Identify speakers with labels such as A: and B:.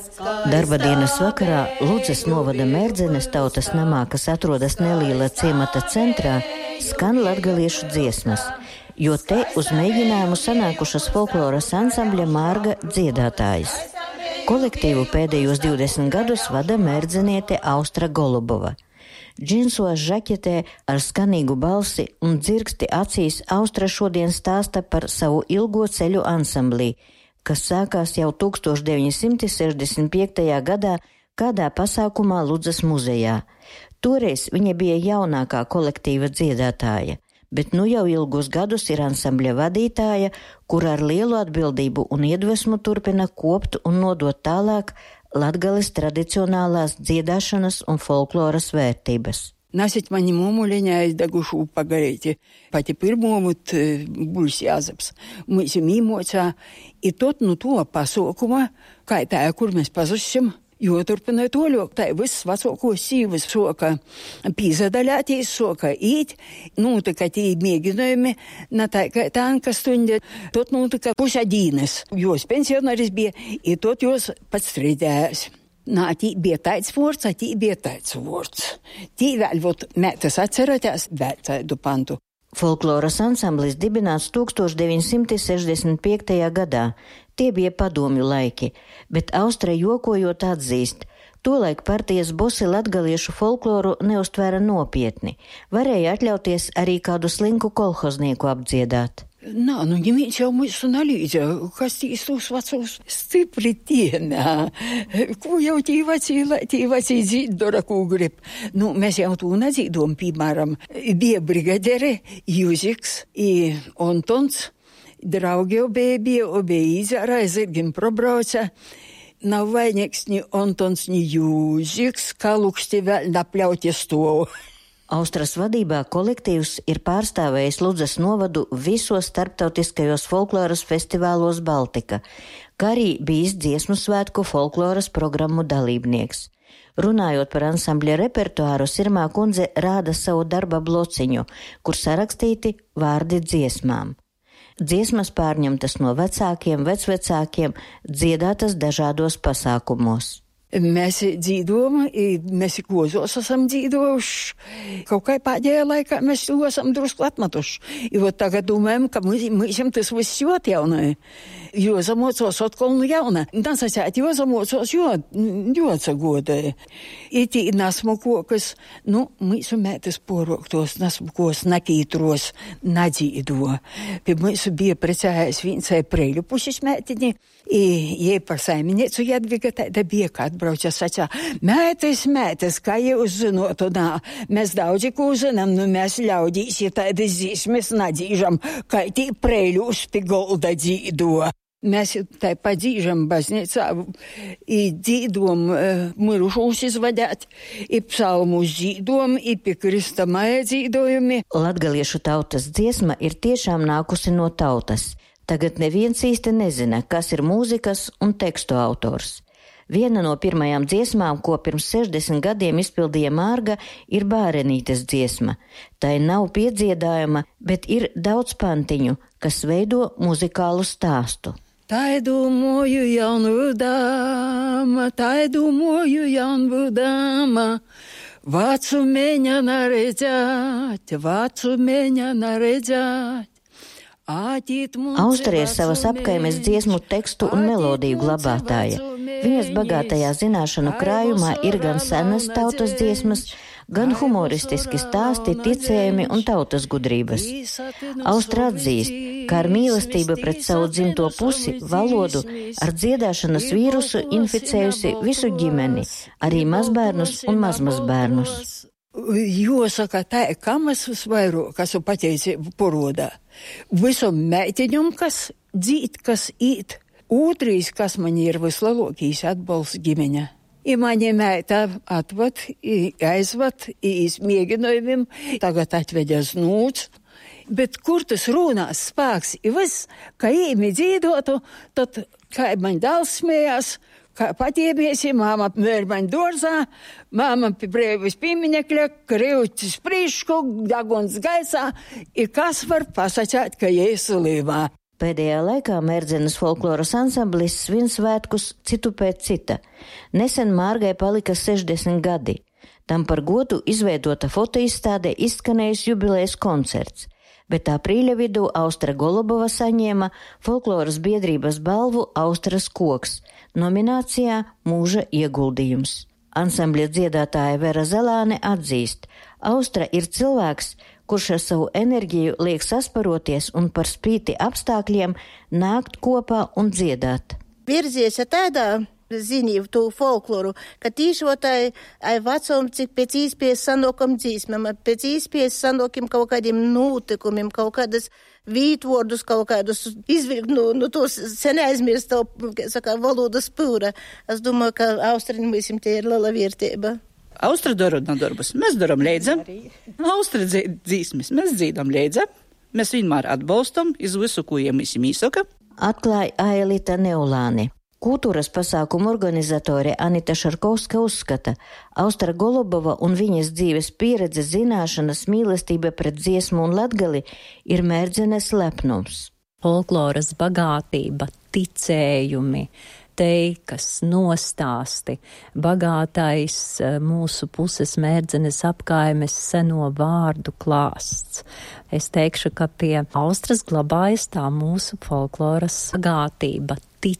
A: Darba dienas vakarā Ludzas novada Mērdzenes tautas namā, kas atrodas neliela ciemata centrā, skan latgaliešu dziesmas, jo te uz mēģinājumu sanākušas folkloras ansambļa Mārga dziedātājas. Kolektīvu pēdējos 20 gadus vada mērdzeniete Austra Golubova. Džinsos žaķetē ar skanīgu balsi un dzirksti acīs Austra šodien stāsta par savu ilgo ceļu ansamblī, kas sākās jau 1965. gadā kādā pasākumā Ludzas muzejā. Toreiz viņa bija jaunākā kolektīva dziedātāja, bet nu jau ilgus gadus ir ansambļa vadītāja, kur ar lielu atbildību un iedvesmu turpina kopt un nodot tālāk Latgales tradicionālās dziedāšanas un folkloras vērtības.
B: Насить мани мумуленя издаgušu pagarīti. Pati pirmomut buļs jāzaps. Mēs mīmocā. I tot nu to pasaukumā, kā tā, kur mēs pazušam, jo turpināja toļok, tā viss vecākos sīvas soka pīzadaļātīs, soka īt, tā tī mēģinājumi, tā tanka stundi, tot tā pušadīnes. Jos pensionāris bija, I tot jos pats strīdējās. Tī bija tāds vārds, tī bija tāds vārds. Tī vēl vot mētas atceratās vēl tādu pantu.
A: Folkloras ansamblis dibināts 1965. gadā. Tie bija padomju laiki, bet Austra jokojot atzīst, tolaik partijas bosi latgaliešu folkloru neuztvēra nopietni. Varēja atļauties arī kādu slinku kolhoznieku apdziedāt.
B: Ņemīt jau mūsu nalīdza, kas tīs tūs vecūs stipri tienā. Ko jau tī vecī dzīt dora, ko grib. Mēs jau tū nedzīdom, piemēram, bija brigadere, Juziks I Ontons, draugi obie izārā, zirgim probrauca. Nav vainīgs ni Ontons, ni Juziks, kā luksti vēl napļauti stovu.
A: Austras vadībā kolektīvs ir pārstāvējis Ludzas novadu visos starptautiskajos folkloras festivālos Baltika, kā arī bijis dziesmu svētku folkloras programmu dalībnieks. Runājot par ansambļa repertuāru, Sirmā kundze rāda savu darba blociņu, kur sarakstīti vārdi dziesmām. Dziesmas pārņemtas no vecākiem, vecvecākiem, dziedātas dažādos pasākumos.
B: Mēs dzīdojam, mēs kozos esam dzīdojuši. Kaut kā pēdējā laikā mēs to esam drusku atmetuši. Jo tagad domājam, ka mēs tas viss ļoti jaunai. Jo zamocos atkal nu jauna. Nasacēt, jo zamocos jāatsagodēja. Itī nasmukokas, mūsu mētas poroktos, nasmukos nakītros nadzīdo. Pie mūsu bija precējais viens preļu pušas mētiņi. Jei par saimniecu Jadviga tāda bija, kā atbrauca sacā, mētes, kā jūs zinot, mēs daudzi ko zinām, mēs ļaudīs, ja tādas zīsmes nadzīžam, kā tī preļus pie golda dzīdo. Mēs tā padzīžam baznīcā, dzīdom mirušūs izvadāt, psalmus dzīdom, pie Krista maja dzīdojumi.
A: Latgaliešu tautas dziesma ir tiešām nākusi no tautas. Tagad neviens īsti nezina, kas ir mūzikas un tekstu autors. Viena no pirmajām dziesmām, ko pirms 60 gadiem izpildīja Mārga, ir Bārenītes dziesma. Tai nav piedziedājuma, bet ir daudz pantiņu, kas veido muzikālu stāstu.
B: Taidumoju jaunvu dāma, vācu meņa naredzāt.
A: Austra ir savas apkaimes dziesmu tekstu un melodiju glabātāja. Viņas bagātajā zināšanu krājumā ir gan senas tautas dziesmas, gan humoristiski stāsti, ticējumi un tautas gudrības. Austra atzīst, ka ar mīlestību pret savu dzimto pusi, valodu, ar dziedāšanas vīrusu inficējusi visu ģimeni, arī mazbērnus un mazmazbērnus.
B: Jāsaka tā, ka mēs visvairāk, kas pateicību porodā. Visam meitiņam, kas dzīt, kas īt. Otrīs, kas man ir vislielākais atbalsts ģimeņa. I mani meita atvad, aizvad, izmēģinājumiem, tagad atvedēs nūts. Bet kur tas runās spēks, viss, ka īmi dzīdotu, tad kā man dāls smējās, kā patiebiesi, māma mēr man dorzā, māma pie brēvis pieminekļa, krīvcis prīšku, daguns gaisā, I kas var pasakāt, ka jēs līvā.
A: Pēdējā laikā Mērdzenes folkloras ansamblis svin svētkus citu pēc cita. Nesen Mārgai palika 60 gadi. Tam par godu izveidota fotoizstādē izskanējis jubilejas koncerts, bet aprīļa vidū Austra Golubova saņēma folkloras biedrības balvu Austras koks nominācijā Mūža ieguldījums. Ansambļa dziedātāja Vera Zelāne atzīst, Austra ir cilvēks, kurš ar savu enerģiju liek sasparoties un par spīti apstākļiem nākt kopā un dziedāt.
C: Virzies tādā ziņā to folkloru, ka tīšotai vecum, cik pēc īspējas sanokam dzīsmam, pēc īspējas sanokim kaut kādiem notikumiem, kaut kādas vītvordus, kaut kādus izvilkt no tos sen aizmirsto, saka, valodas pūra. Es domāju, ka Austriņam visam tie ir liela vērtība.
D: Austra dara darbus, mēs daram līdzi. Austra dzīsmes, mēs dzīdam līdzi. Mēs vienmēr atbalstam iz visu, ko jiem īsaka.
A: Atklāja Aelita Neulāni. Kultūras pasākumu organizatore Anita Šarkovska uzskata, Austra Golubova un viņas dzīves pieredze, zināšanas, mīlestība pret dziesmu un latgali ir Mērdzenes lepnums.
E: Folkloras bagātība, ticējumi, teikas, nostāsti, bagātais mūsu puses Mērdzenes apkaimes seno vārdu klāsts. Es teikšu, ka pie Austras glabājas tā mūsu folkloras bagātība,